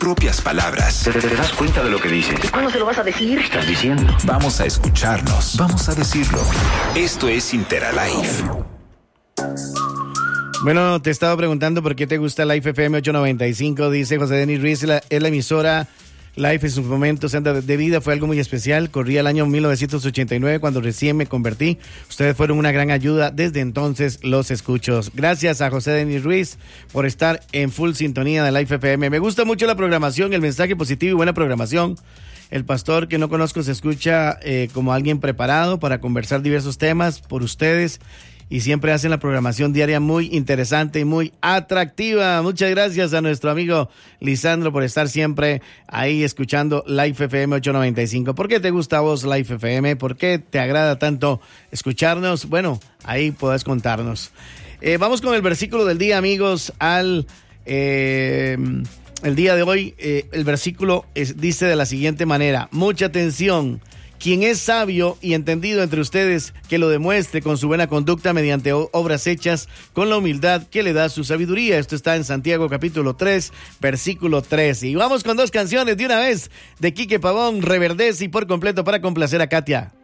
propias palabras. ¿Te das cuenta de lo que dices? ¿Cuándo se lo vas a decir? ¿Qué estás diciendo? Vamos a escucharnos. Vamos a decirlo. Esto es Interalife. Bueno, te estaba preguntando por qué te gusta Life FM 895. Dice José Denis Ruiz, es la emisora. Life en sus momentos de vida fue algo muy especial. Corría el año 1989 cuando recién me convertí. Ustedes fueron una gran ayuda. Desde entonces los escucho. Gracias a José Denis Ruiz por estar en full sintonía de Life FM. Me gusta mucho la programación, el mensaje positivo y buena programación. El pastor que no conozco se escucha como alguien preparado para conversar diversos temas por ustedes. Y siempre hacen la programación diaria muy interesante y muy atractiva. Muchas gracias a nuestro amigo Lisandro por estar siempre ahí escuchando Life FM 895. ¿Por qué te gusta a vos Life FM? ¿Por qué te agrada tanto escucharnos? Bueno, ahí podés contarnos. Vamos con el versículo del día, amigos. El día de hoy, el versículo dice de la siguiente manera. Mucha atención. Quien es sabio y entendido entre ustedes, que lo demuestre con su buena conducta mediante obras hechas con la humildad que le da su sabiduría. Esto está en Santiago capítulo 3, versículo 13. Y vamos con dos canciones de una vez de Quique Pavón, Reverdece y Por Completo para complacer a Katia.